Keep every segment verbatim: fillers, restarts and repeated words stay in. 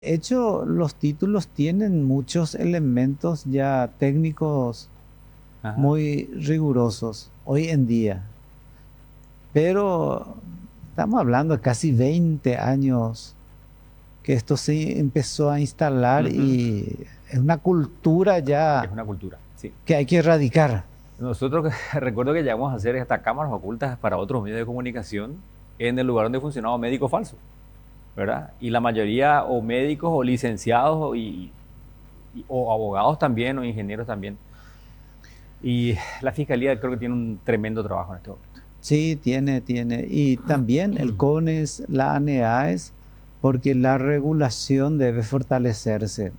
De hecho, los títulos tienen muchos elementos ya técnicos Ajá. muy rigurosos hoy en día. Pero estamos hablando de casi veinte años que esto se empezó a instalar Ujú. y es una cultura ya Es una cultura, sí. que hay que erradicar. Nosotros recuerdo que llegamos a hacer hasta cámaras ocultas para otros medios de comunicación en el lugar donde funcionaba médico falso, ¿verdad? Y la mayoría o médicos o licenciados o, y, y- o abogados también o ingenieros también. Y la fiscalía creo que tiene un tremendo trabajo en este momento. Sí, tiene, tiene. Y también el CONES, la ANEAES, porque la regulación debe fortalecerse.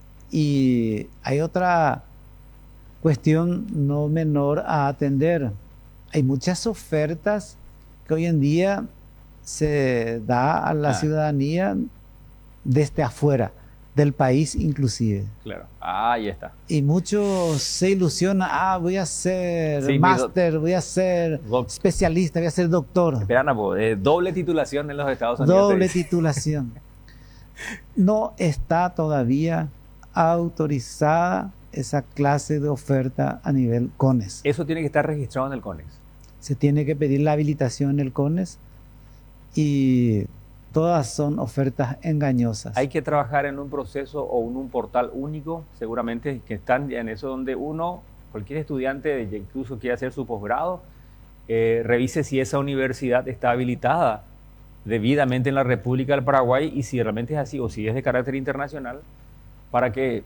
Y hay otra cuestión no menor a atender. Hay muchas ofertas que hoy en día se da a la Ah. ciudadanía desde afuera, del país inclusive. Claro, ahí está. Y muchos se ilusionan, ah, voy a ser Sí, mi máster, voy a ser doc- especialista, voy a ser doctor. Esperan a vos, eh, doble titulación en los Estados Unidos. te Doble dice. titulación. No está todavía autorizada esa clase de oferta a nivel CONES. Eso tiene que estar registrado en el CONEX. Se tiene que pedir la habilitación en el CONES y todas son ofertas engañosas. Hay que trabajar en un proceso o en un portal único, seguramente, que están en eso donde uno, cualquier estudiante, incluso quiere hacer su posgrado, eh, revise si esa universidad está habilitada debidamente en la República del Paraguay y si realmente es así o si es de carácter internacional, para que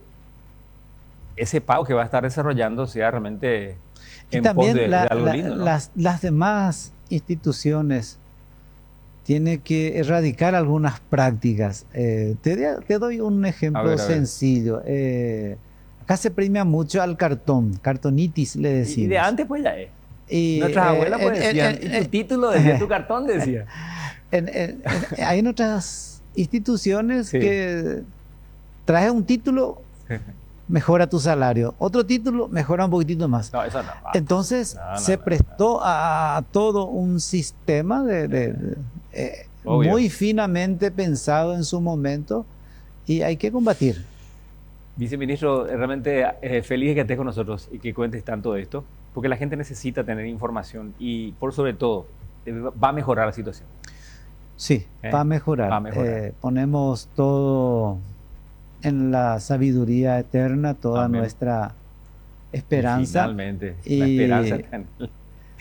ese pago que va a estar desarrollando sea realmente Y en pos también de, la- de algo la- lindo, ¿no? las, las demás instituciones tienen que erradicar algunas prácticas. Eh, te, de- te doy un ejemplo A ver, a ver. sencillo. Eh, acá se premia mucho al cartón, cartonitis le Y, decimos. y de antes pues ya es. Y, Nuestras eh, abuelas pues en- decían, en- y tu en- título decía, tu cartón decía. en- en- en- hay en otras instituciones Sí. que traes un título, mejora tu salario. Otro título, mejora un poquitito más. No, eso no. Entonces No, no, se no, prestó a, a todo un sistema de, de- de- eh, Obvio. muy finamente pensado en su momento y hay que combatir. Viceministro, realmente eh, feliz de que estés con nosotros y que cuentes tanto de esto, porque la gente necesita tener información y por sobre todo eh, va a mejorar la situación. Sí, ¿Eh? va a mejorar. Va a mejorar. Eh, ponemos todo en la sabiduría eterna, toda Amén. nuestra esperanza. Finalmente, la Y- esperanza está en él.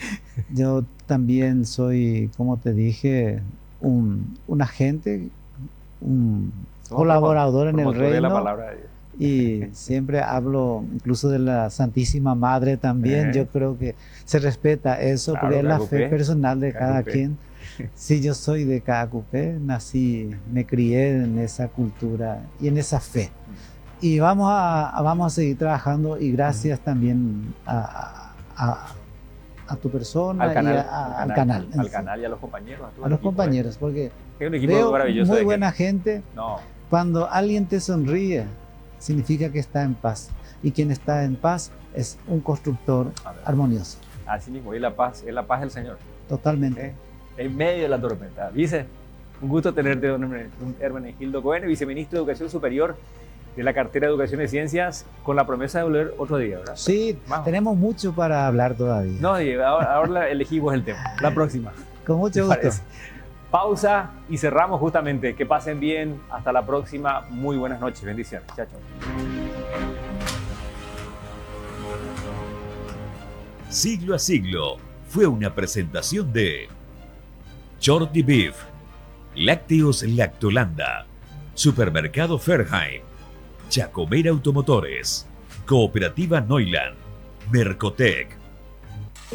Yo también soy, como te dije, un, un agente, un Somos colaborador en el promotores de la reino. palabra de Dios. Y siempre hablo incluso de la Santísima Madre también. Eh. Yo creo que se respeta eso, Claro, porque es la Cacupé. fe personal de cada Cacupé. quien. Sí, yo soy de Cacupé, nací, me crié en esa cultura y en esa fe. Y vamos a, a- vamos a seguir trabajando y gracias también a, a- a tu persona Al canal, y a- a- al al canal, canal. en al sí. canal y a los compañeros. todo A el los equipo, compañeros, porque eh. Es un equipo veo maravilloso. muy de buena gente. gente. No, Cuando alguien te sonríe, significa que está en paz. Y quien está en paz es un constructor A ver. armonioso. así mismo, es la paz, es la paz del Señor. Totalmente. ¿eh? En medio de la tormenta. Vice, un gusto tenerte, don Hermen- don Hermenegildo Cohen, viceministro de Educación Superior de la cartera de Educación y Ciencias, con la promesa de volver otro día, ¿verdad? Sí, Vamos. tenemos mucho para hablar todavía. No, Diego, ahora, ahora elegimos el tema. La próxima. Con mucho ¿te gusto. parece? Pausa y cerramos justamente. Que pasen bien. Hasta la próxima. Muy buenas noches. Bendiciones. Chao, chao. Siglo a Siglo fue una presentación de Shorty Beef, Lácteos Lactolanda, Supermercado Fairheim, Chacomer Automotores, Cooperativa Neuland, Mercotec,